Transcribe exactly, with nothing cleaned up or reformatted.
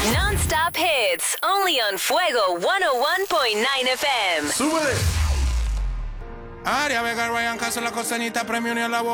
Non-stop hits, only on Fuego ciento uno punto nueve F M. ¡Súbele! Aria Vega, Ryan Castro, la costeñita, premio ni a la boca.